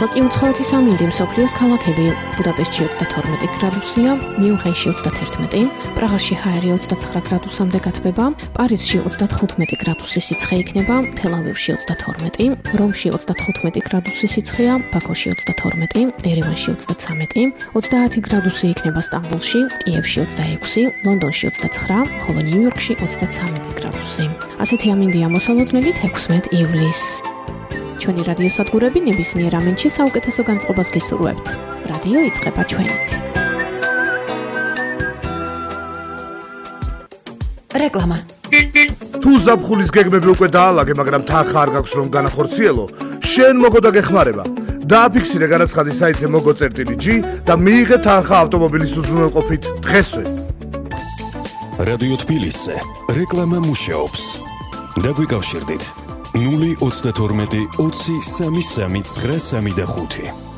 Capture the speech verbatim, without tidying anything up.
ახლა კი უცხოეთის ამინდი მსოფლიოს ქალაქები. ბუდაპეშტში ოცდათორმეტი გრადუსია, მიუნხენში ოცდაათერთმეტი, პრაღაში ჰაერი ოცდაცხრა გრადუსამდე გათბება, პარიზში ოცდათხუთმეტი გრადუსი სიცხე იქნება, თელ-ავივში ოცდათორმეტი, რომში ოცდათხუთმეტი გრადუსი სიცხეა, ბაქოში ოცდათორმეტი, ერევანში ოცდაცამეტი, ოცდაათი გრადუსი იქნება სტამბოლში, კიევში ოცდაექვსი, ლონდონში ოცდაცხრა, ხოლო ნიუ-იორკში ოცდაცამეტი გრადუსი. ასეთი ამინდია მოსალოდნელით ექვსმეტ ივლისს. ჩვენი რადიოსადგურები ნებისმიერ ამენში საუკეთესო განწყობას გისურვებთ. რადიო იწყება ჩვენით. რეკლამა. თუ ზაფხულის გეგმები უკვე დაალაგე, მაგრამ თანხა არ გაქვს რომ განახორციელო, შენ მოგო და გეხმარება. დააფიქსირე განაცხადი საიტზე moggo.gi და მიიღე თანხა ავტომობილის უზრუნველყოფით დღესვე. რადიო თბილისზე რეკლამა მუშაობს. დაგვიკავშირდით ნული ოცდათორმეტი ოცი სამი სამი ცხრა სამი და ხუთი.